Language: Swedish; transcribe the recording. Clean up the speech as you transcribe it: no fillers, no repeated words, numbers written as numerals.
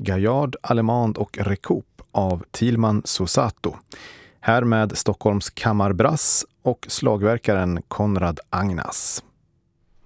Gaillard, Allemande och Recoupe av Tilman Susato. Här med Stockholms kammarbrass och slagverkaren Konrad Agnas.